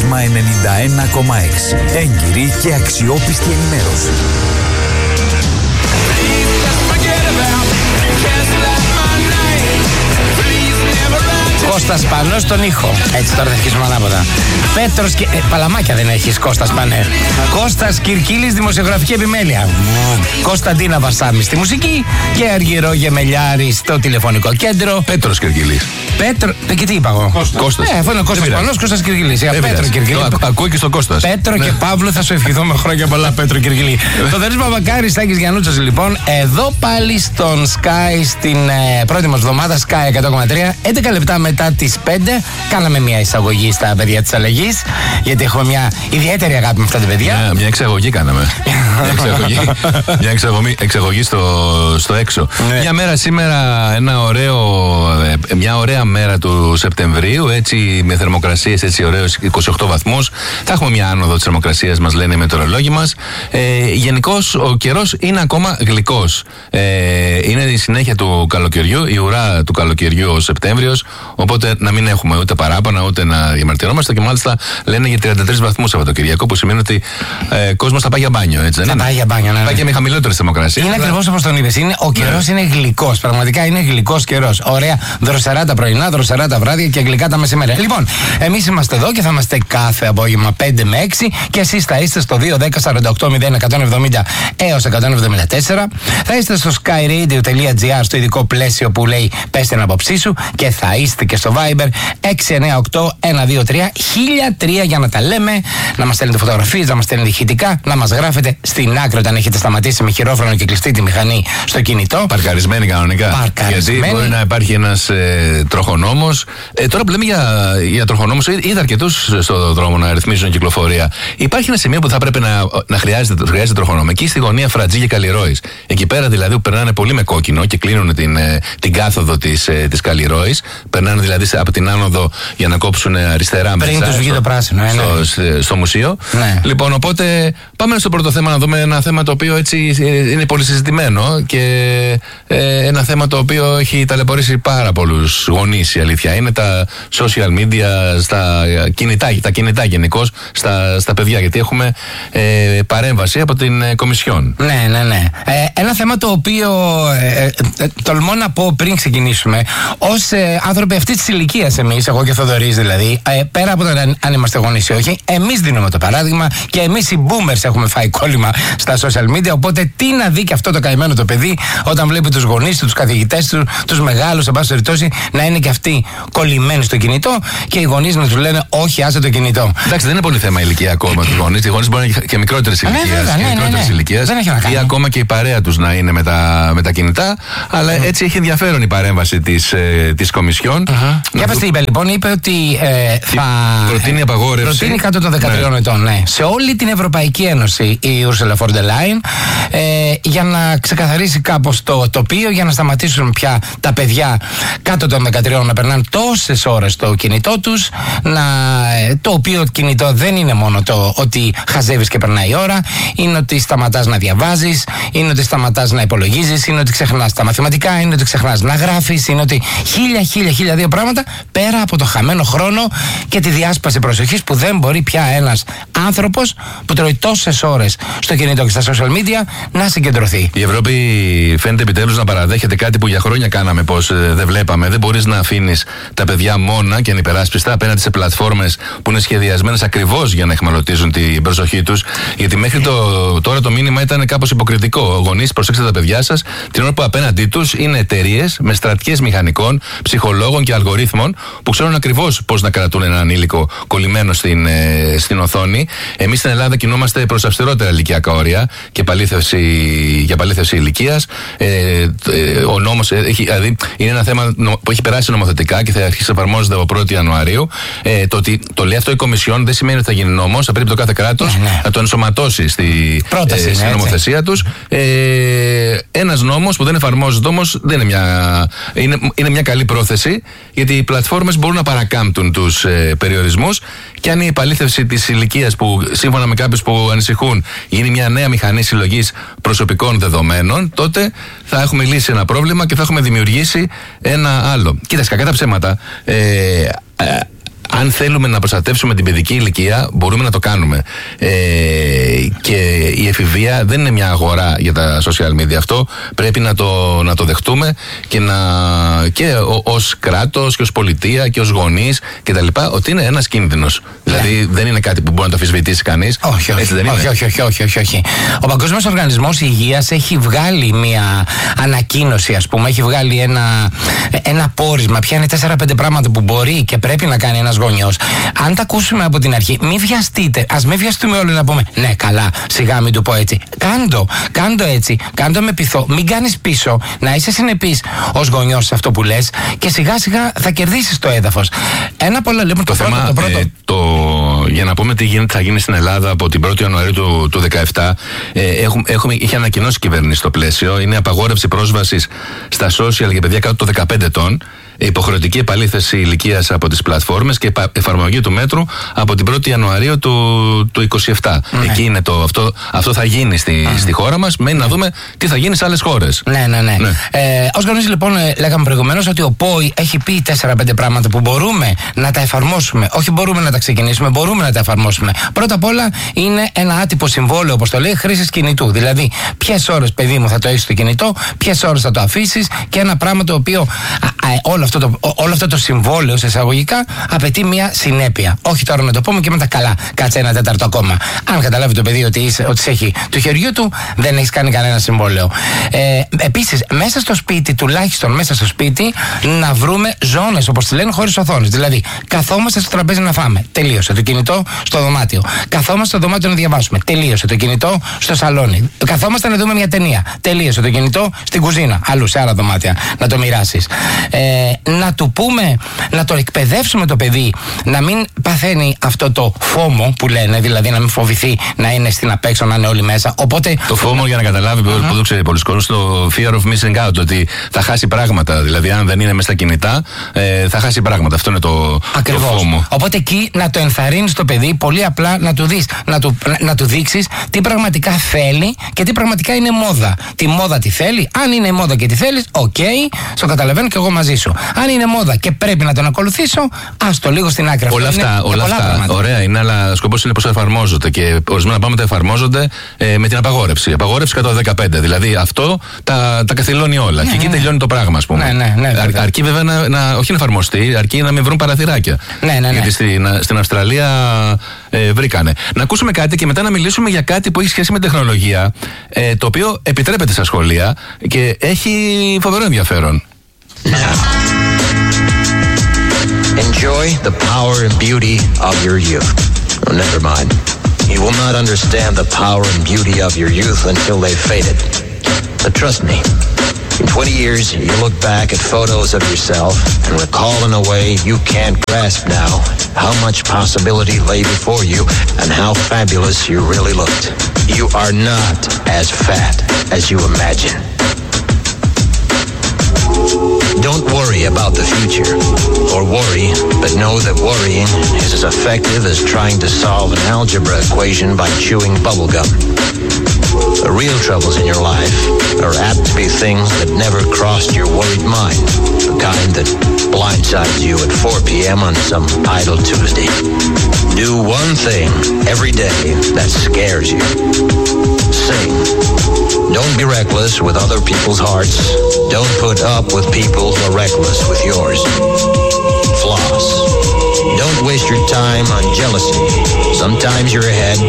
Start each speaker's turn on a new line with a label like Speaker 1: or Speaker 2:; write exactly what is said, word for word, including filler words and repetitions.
Speaker 1: Κόσμα ενενήντα ένα κόμμα έξι. Έγκυρη και αξιόπιστη ενημέρωση.
Speaker 2: Κώστας Πανός στον ήχο. Έτσι τώρα θα αρχίσουμε ανάποδα. Πέτρος και... Ε, παλαμάκια δεν έχεις, Κώστας Πανέ. Κώστας Κυρκίλης, δημοσιογραφική επιμέλεια. Κωνσταντίνα Βασάμι στη μουσική και Αργυρό Γεμελιάρη στο τηλεφωνικό κέντρο.
Speaker 3: Πέτρος Κυρκίλης.
Speaker 2: Πέτρο. Ε, και τι είπα εγώ.
Speaker 3: Κώστας.
Speaker 2: Ε, αφού είναι ο Κώστας Πανός, Κώστας Κυρκίλης. Για Πέτρο Κυρκίλη.
Speaker 3: Ακούει και στον Κώστας.
Speaker 2: Πέτρο και Παύλο, θα σου ευχηθούμε χρόνια πολλά, Πέτρο Κυρκίλη. Το Δωρής Παπακάρης, Τάκης Γιαννούτσας, λοιπόν, εδώ πάλι στον Sky, στην ε, πρώτη μας εβδομάδα, Sky εκατό κόμμα τρία, έντεκα λεπτά μετά τις πέντε. Κάναμε μια εισαγωγή στα παιδιά της αλλαγής, γιατί έχουμε μια ιδιαίτερη αγάπη με αυτά τα παιδιά.
Speaker 3: Μια, μια εξαγωγή κάναμε. μια εξαγωγή, μια εξαγωγή, εξαγωγή στο, στο έξω. Ναι. Μια μέρα σήμερα, ένα ωραίο, μια ωραία μέρα του Σεπτεμβρίου, έτσι με θερμοκρασίες έτσι ωραίους είκοσι οκτώ βαθμούς. Θα έχουμε μια άνοδο της θερμοκρασίας, μας λένε οι μετεωρολόγοι μας. Ε, γενικώς ο καιρός είναι ακόμα γλυκός. Ε, είναι η συνέχεια του καλοκαιριού, η ουρά του καλοκαιριού ο Σεπτέμβριος. Οπότε να μην έχουμε ούτε παράπονα ούτε να διαμαρτυρόμαστε. Και μάλιστα λένε για τριάντα τρεις βαθμούς Σαββατοκυριακό, που σημαίνει ότι ε, κόσμος θα πάει για μπάνιο. Έτσι, δεν
Speaker 2: θα
Speaker 3: είναι?
Speaker 2: πάει για μπάνιο, ναι, ναι.
Speaker 3: Πάει και με χαμηλότερες θερμοκρασίες.
Speaker 2: Είναι ακριβώς όπως τον είπες. Ο καιρός ναι. είναι γλυκός. Πραγματικά είναι γλυκός καιρός. Ωραία, δροσερά τα πρωινά, δροσερά τα βράδια και γλυκά τα μεσημέρια. Λοιπόν, εμείς είμαστε εδώ και θα είμαστε κάθε απόγευμα πέντε με έξι και εσείς θα είστε στο δύο δέκα σαράντα οκτώ μηδέν εκατόν εβδομήντα έως εκατόν εβδομήντα τέσσερα. Θα είστε στο skyradio.gr στο ειδικό πλαίσιο που λέει πες την άποψή σου και θα είστε και στο Viber έξι εννιά οκτώ ένα δύο τρία χίλια τρία για να τα λέμε, να μας στέλνετε φωτογραφίες, να μας στέλνετε ηχητικά, να μας γράφετε στην άκρη όταν έχετε σταματήσει με χειρόφρονο και κλειστή τη μηχανή στο κινητό. Παρκαρισμένη κανονικά. Παρκαρισμένη. Γιατί μπορεί να υπάρχει ένας ε, τροχονόμος. Ε, τώρα που λέμε για, για τροχονόμους, είδα αρκετούς στον δρόμο να ρυθμίζουν κυκλοφορία. Υπάρχει ένα σημείο που θα πρέπει να, να χρειάζεται, χρειάζεται τροχονόμο. Εκεί στη γωνία Φρατζή και Καλλιρόης. Εκεί πέρα δηλαδή που περνάνε πολύ με κόκκινο και κλείνουν την, την κάθοδο της, της Καλλιρόης. Περνάνε δηλαδή από την άνοδο για να κόψουν αριστερά πριν
Speaker 3: μέσα.
Speaker 2: Τους βγει το πράσινο, ε,
Speaker 3: στο, στο, στο μουσείο.
Speaker 2: Ναι.
Speaker 3: Λοιπόν, οπότε πάμε στο πρώτο θέμα να δούμε ένα θέμα το οποίο έτσι είναι πολύ συζητημένο και ε, ένα θέμα το οποίο έχει ταλαιπωρήσει πάρα πολλούς γονείς, η αλήθεια. Είναι τα social media, στα κινητά, τα κινητά γενικώς, στα, στα παιδιά. Γιατί έχουμε ε, παρέμβαση από την ε, Κομισιόν.
Speaker 2: Ναι, ναι, ναι. Ε, ένα θέμα το οποίο ε, ε, τολμώ να πω πριν ξεκινήσουμε, ως ε, άνθρωποι αυτή τη ηλικία, εμείς, εγώ και ο Θοδωρής δηλαδή, ε, πέρα από το αν, αν είμαστε γονείς ή όχι, εμείς δίνουμε το παράδειγμα και εμείς οι boomers έχουμε φάει κόλλημα στα social media. Οπότε τι να δει και αυτό το καημένο το παιδί όταν βλέπει τους γονείς του, τους καθηγητές του, τους μεγάλους, εν πάση περιπτώσει, να είναι και αυτοί κολλημένοι στο κινητό και οι γονείς να τους λένε όχι, άσε το κινητό.
Speaker 3: Εντάξει, δεν είναι πολύ θέμα ηλικία ακόμα του γονείς. Οι γονείς μπορεί να είναι και μικρότερες ηλικίες ή ακόμα και η παρέα τους να είναι με τα, με τα κινητά. Αλλά mm. έτσι έχει ενδιαφέρον η παρέμβαση της, ε, της Κομισιόν.
Speaker 2: Mm-hmm. Για πες τι είπε λοιπόν, είπε ότι ε, θα
Speaker 3: προτείνει απαγόρευση.
Speaker 2: Προτείνει κάτω των δεκατριών ναι. ετών, ναι. Σε όλη την Ευρωπαϊκή Ένωση η Ursula von der Leyen ε, για να ξεκαθαρίσει κάπως το τοπίο, για να σταματήσουν πια τα παιδιά κάτω των δεκατριών να περνάνε τόσες ώρες στο κινητό τους. Να, το οποίο κινητό δεν είναι μόνο το ότι χαζεύεις και περνάει η ώρα, είναι ότι σταματάς να διαβάζεις, είναι ότι σταματάς να υπολογίζεις, είναι ότι ξεχνάς τα μαθηματικά, είναι ότι ξεχνάς να γράφεις, είναι ότι χίλια, χίλια, χίλια δύο πράγματα πέρα από το χαμένο χρόνο και τη διάσπαση προσοχής που δεν μπορεί πια ένας άνθρωπος που τρώει τόσες ώρες στο κινητό και στα social media να συγκεντρωθεί.
Speaker 3: Η Ευρώπη φαίνεται επιτέλους να παραδέχεται κάτι που για χρόνια κάναμε πως ε, δεν βλέπαμε. Δεν μπορείς να αφήνεις τα παιδιά μόνα και ανυπεράσπιστα απέναντι σε πλατφόρμες που είναι σχεδιασμένες ακριβώς για να εχμαλωτίζουν την προσοχή τους. Γιατί μέχρι το, τώρα το μήνυμα ήταν κάπως υποκριτικό. Γονείς, προσέξτε τα παιδιά σας, την ώρα που απέναντί τους είναι εταιρείες με στρατιές μηχανικών, ψυχολόγων και αλγορίθμων που ξέρουν ακριβώς πώς να κρατούν έναν ανήλικο κολλημένο στην, ε, στην οθόνη. Εμείς στην Ελλάδα κινούμαστε προς αυστηρότερα ηλικιακά όρια και παλήθευση, για παλήθευση ηλικίας. Ε, ε, ο νόμος έχει, δηλαδή, είναι ένα θέμα που έχει περάσει νομοθετικά και θα αρχίσει να εφαρμόζεται από πρώτη Ιανουαρίου. Ε, το ότι το λέει αυτό η Κομισιόν δεν σημαίνει ότι θα γίνει νόμος. Θα πρέπει το κάθε κράτος ναι, ναι. να το ενσωματώσει στη,
Speaker 2: Πρόταση,
Speaker 3: ε, στην νομοθεσία τους. Ε, ένας νόμος που δεν εφαρμόζεται όμως δεν είναι μια, είναι, είναι μια καλή πρόθεση, γιατί οι πλατφόρμες μπορούν να παρακάμπτουν τους ε, περιορισμούς και αν η επαλήθευση της ηλικίας που σύμφωνα με κάποιους που ανησυχούν είναι μια νέα μηχανή συλλογής προσωπικών δεδομένων, τότε θα έχουμε λύσει ένα πρόβλημα και θα έχουμε δημιουργήσει ένα άλλο. Κοίταξε, κακά τα ψέματα. Ε, ε, αν θέλουμε να προστατεύσουμε την παιδική ηλικία, μπορούμε να το κάνουμε. Ε, και η εφηβεία δεν είναι μια αγορά για τα social media. Αυτό πρέπει να το, να το δεχτούμε και, να, και ως κράτος και ως πολιτεία και ως γονείς κτλ. Ότι είναι ένας κίνδυνος. Δηλαδή δεν είναι κάτι που μπορεί να το αμφισβητήσει κανείς.
Speaker 2: Όχι, όχι, δεν όχι, όχι, όχι, όχι, όχι, όχι. Ο Παγκόσμιος Οργανισμός Υγείας έχει βγάλει μια ανακοίνωση, ας πούμε, έχει βγάλει ένα, ένα πόρισμα. Ποια είναι τέσσερα πέντε πράγματα που μπορεί και πρέπει να κάνει ένας γονιός. Αν τα ακούσουμε από την αρχή, μην βιαστείτε. Ας μην βιαστούμε όλοι να πούμε ναι, καλά, σιγά μην του πω έτσι. Κάντο, κάντο έτσι, κάντο με πειθό. Μην κάνεις πίσω, να είσαι συνεπής ως γονιός σε αυτό που λες και σιγά σιγά θα κερδίσεις το έδαφος. Ένα από όλα, λοιπόν, το, το θέμα, πρώτο, το πρώτο. Ε,
Speaker 3: το, για να πούμε τι γίνεται, θα γίνει στην Ελλάδα από την πρώτη Ιανουαρίου του, του δύο χιλιάδες δεκαεπτά, ε, έχουμε, έχουμε, είχε ανακοινώσει η κυβέρνηση στο πλαίσιο. Είναι απαγόρευση πρόσβασης στα social για παιδιά κάτω των δεκαπέντε ετών. Υποχρεωτική επαλήθευση ηλικίας από τις πλατφόρμες και εφαρμογή του μέτρου από την πρώτη Ιανουαρίου του, του είκοσι επτά. Ναι. Εκεί είναι το, αυτό, αυτό θα γίνει στη, στη χώρα μας. Μένει ναι. να δούμε τι θα γίνει σε άλλες χώρες.
Speaker 2: Ναι, ναι, ναι. ναι. Ε, ως γνωρίζει, λοιπόν, λέγαμε προηγουμένως ότι ο ΠΟΗ έχει πει τέσσερα πέντε πράγματα που μπορούμε να τα εφαρμόσουμε. Όχι μπορούμε να τα ξεκινήσουμε, μπορούμε να τα εφαρμόσουμε. Πρώτα απ' όλα είναι ένα άτυπο συμβόλαιο, όπως το λέει, χρήσης κινητού. Δηλαδή, ποιες ώρες, παιδί μου, θα το έχεις στο κινητό, ποιες ώρες θα το αφήσεις και ένα πράγμα το οποίο α, α, όλο Αυτό το, όλο αυτό το συμβόλαιο, σε εισαγωγικά, απαιτεί μια συνέπεια. Όχι τώρα να το πούμε και μετά καλά, κάτσε ένα τέταρτο ακόμα. Αν καταλάβει το παιδί ότι, είσαι, ότι σε έχει του χεριού του, δεν έχει κάνει κανένα συμβόλαιο. Ε, Επίσης, μέσα στο σπίτι, τουλάχιστον μέσα στο σπίτι, να βρούμε ζώνες, όπως τη λένε, χωρίς οθόνες. Δηλαδή, καθόμαστε στο τραπέζι να φάμε. Τελείωσε το κινητό στο δωμάτιο. Καθόμαστε στο δωμάτιο να διαβάσουμε. Τελείωσε το κινητό στο σαλόνι. Καθόμαστε να δούμε μια ταινία. Τελείωσε το κινητό στην κουζίνα. Αλλού, σε άλλα δωμάτια. Να το μοιράσεις. Ε, να του πούμε, να το εκπαιδεύσουμε το παιδί να μην παθαίνει αυτό το φόμο που λένε, δηλαδή να μην φοβηθεί να είναι στην απέξω, να είναι όλοι μέσα. Οπότε,
Speaker 3: το φόμο, να... για να καταλάβει, uh-huh. που το ξέρει πολλοί κόσμος, το fear of missing out, ότι θα χάσει πράγματα. Δηλαδή, αν δεν είναι μέσα στα κινητά, ε, θα χάσει πράγματα. Αυτό είναι το, το φόμο.
Speaker 2: Οπότε εκεί να το ενθαρρύνεις το παιδί, πολύ απλά να του δεις, να του, να, να του δείξεις τι πραγματικά θέλει και τι πραγματικά είναι μόδα. Τη μόδα τη θέλει, αν είναι μόδα και τη θέλεις, οκ, okay, στο καταλαβαίνω και εγώ μαζί σου. Αν είναι μόδα και πρέπει να τον ακολουθήσω, άστο λίγο στην άκρη.
Speaker 3: Όλα αυτά, είναι όλα αυτά πράγματα. Ωραία είναι, αλλά σκοπός είναι πώς εφαρμόζονται. Και ορισμένα πράγματα εφαρμόζονται ε, με την απαγόρευση. Απαγόρευση κατά το δεκαπέντε. Δηλαδή αυτό τα, τα καθυλώνει όλα. Ναι, και εκεί ναι. τελειώνει το πράγμα, ας πούμε.
Speaker 2: Ναι, ναι, ναι,
Speaker 3: Αρ, αρκεί βέβαια να, να, όχι να εφαρμοστεί, αρκεί να με βρουν παραθυράκια.
Speaker 2: Ναι, ναι, ναι.
Speaker 3: Γιατί στην, στην Αυστραλία ε, βρήκανε. Να ακούσουμε κάτι και μετά να μιλήσουμε για κάτι που έχει σχέση με τεχνολογία, ε, το οποίο επιτρέπεται στα σχολεία και έχει φοβερό ενδιαφέρον.
Speaker 4: Enjoy the power and beauty of your youth. Oh, never mind. You will not understand the power and beauty of your youth until they've faded. But trust me, in twenty years, you look back at photos of yourself and recall in a way you can't grasp now how much possibility lay before you and how fabulous you really looked. You are not as fat as you imagine. Don't worry about the future, or worry, but know that worrying is as effective as trying to solve an algebra equation by chewing bubblegum. The real troubles in your life are apt to be things that never crossed your worried mind, the kind that blindsides you at four p.m. on some idle Tuesday. Do one thing every day that scares you. Sing. Don't be reckless with other people's hearts. Don't put up with people who are reckless with yours. Floss. Don't waste your time on jealousy. Sometimes you're ahead.